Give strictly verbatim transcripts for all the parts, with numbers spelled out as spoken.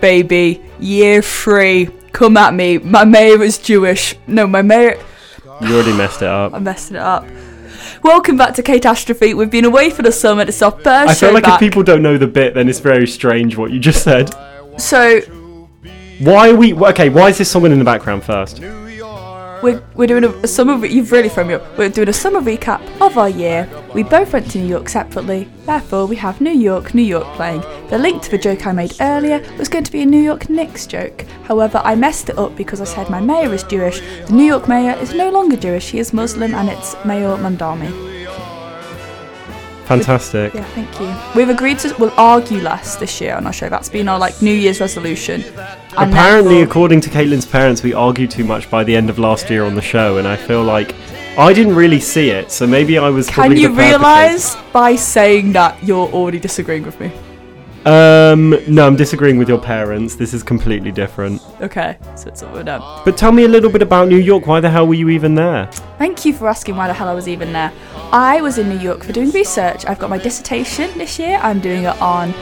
baby, year three. Come at me. My mayor is Jewish. No, my mayor... You already messed it up. I messed it up. Welcome back to Catastrophe. We've been away for the summer. It's our first I show feel like back. if people don't know the bit, then it's very strange what you just said. So... Why are we... Okay, why is this song in the background first? We're, we're doing a, a summer... Re- you've really thrown me up. We're doing a summer recap of our year. We both went to New York separately. Therefore, we have New York, New York playing. The link to the joke I made earlier was going to be a New York Knicks joke. However, I messed it up because I said my mayor is Jewish. The New York mayor is no longer Jewish. He is Muslim, and it's Mayor Mandami. Fantastic. Yeah, thank you. We've agreed to... We'll argue less this year on our show. That's been our, like, New Year's resolution. And Apparently, therefore, according to Caitlin's parents, we argued too much by the end of last year on the show, and I feel like I didn't really see it, so maybe I was can probably you the perpetrator. realise by saying that you're already disagreeing with me? Um, no, I'm disagreeing with your parents. This is completely different. Okay, so it's all we're done. But tell me a little bit about New York. Why the hell were you even there? Thank you for asking why the hell I was even there. I was in New York for doing research. I've got my dissertation this year. I'm doing it on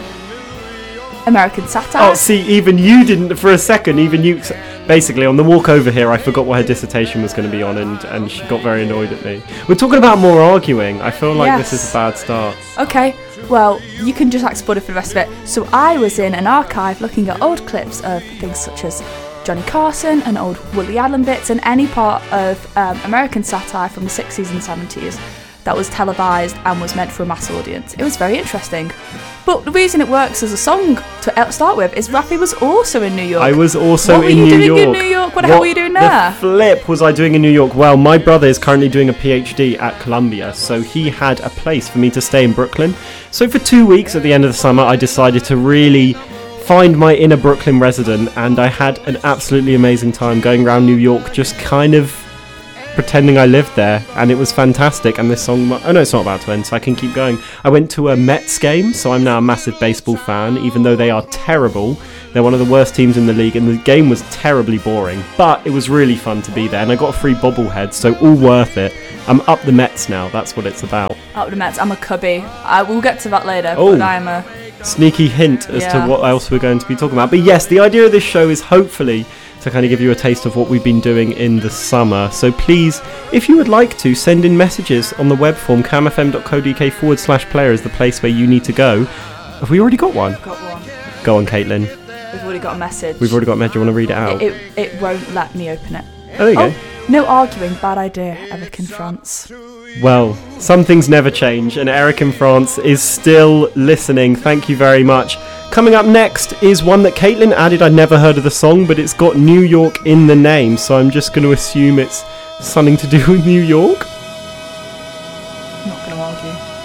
American satire. Oh, see, even you didn't, for a second, even you... Basically, on the walk over here, I forgot what her dissertation was going to be on, and, and she got very annoyed at me. We're talking about more arguing. I feel like Yes. this is a bad start. Okay, well, you can just act spoiled for the rest of it. So I was in an archive looking at old clips of things such as Johnny Carson and old Woody Allen bits and any part of um, American satire from the sixties and seventies that was televised and was meant for a mass audience. It was very interesting. But the reason it works as a song to start with is Rafi was also in New York. I was also what were in you New doing York. in New York? What the hell were you doing there? The flip was I doing in New York? Well, my brother is currently doing a PhD at Columbia, so he had a place for me to stay in Brooklyn. So for two weeks at the end of the summer, I decided to really find my inner Brooklyn resident, and I had an absolutely amazing time going around New York, just kind of pretending I lived there, and it was fantastic. And this song, oh no, it's not about to end, so I can keep going. I went to a Mets game, so I'm now a massive baseball fan, even though they are terrible. They're one of the worst teams in the league, and the game was terribly boring, but it was really fun to be there, and I got a free bobblehead, so all worth it. I'm up the Mets now, that's what it's about. Up the Mets, I'm a Cubby. I will get to that later, Oh. but I'm a... Sneaky hint as Yeah. to what else we're going to be talking about. But yes, the idea of this show is hopefully to kind of give you a taste of what we've been doing in the summer. So please, if you would like to, send in messages on the web form. camfm.co.uk forward slash player is the place where you need to go. Have we already got one? Got one. Go on, Caitlin. We've already got a message. We've already got a message. Do you want to read it out? It, it, it won't let me open it. Oh, there you Oh, go. no arguing, bad idea, Eric in France. Well, some things never change, and Eric in France is still listening. Thank you very much. Coming up next is one that Caitlin added. I'd never heard of the song, but it's got New York in the name, so I'm just going to assume it's something to do with New York. I'm not going to argue.